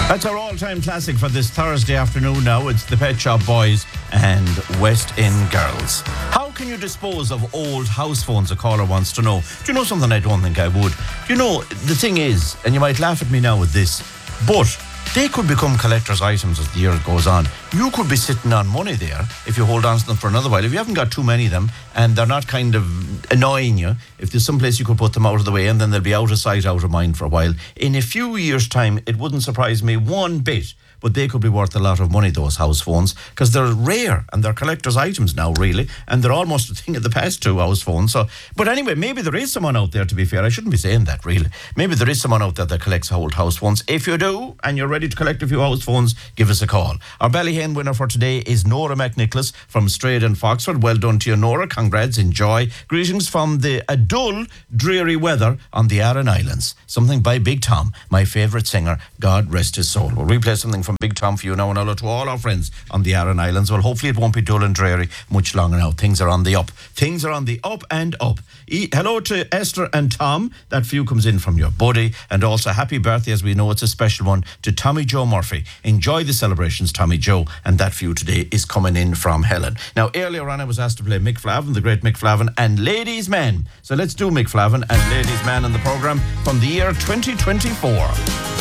That's our all-time classic for this Thursday afternoon now. It's the Pet Shop Boys and West End Girls. How can you dispose of old house phones, a caller wants to know. Do you know something? I don't think I would. Do you know, the thing is, and you might laugh at me now with this, but they could become collector's items as the year goes on. You could be sitting on money there if you hold on to them for another while. If you haven't got too many of them and they're not kind of annoying you, if there's some place you could put them out of the way and then they'll be out of sight, out of mind for a while. In a few years' time, it wouldn't surprise me one bit, but they could be worth a lot of money, those house phones, because they're rare and they're collector's items now, really, and they're almost a thing of the past, too, house phones. So, but anyway, maybe there is someone out there, to be fair. I shouldn't be saying that, really. Maybe there is someone out there that collects old house phones. If you do, and you're ready to collect a few house phones, give us a call. Our Ballyhane winner for today is Nora McNicholas from Strayed and Foxford. Well done to you, Nora. Congrats, enjoy. Greetings from the dull, dreary weather on the Aran Islands. Something by Big Tom, my favourite singer. God rest his soul. We'll replay something from Big Tom for you now, and hello to all our friends on the Aran Islands. Well, hopefully it won't be dull and dreary much longer now. Things are on the up. Things are on the up and up. Hello to Esther and Tom. That for you comes in from your buddy. And also happy birthday, as we know it's a special one, to Tommy Joe Murphy. Enjoy the celebrations, Tommy Joe. And that for you today is coming in from Helen. Now, earlier on I was asked to play Mick Flavin, the great Mick Flavin, and Ladies Man. So let's do Mick Flavin and Ladies Man in the programme from the year 2024.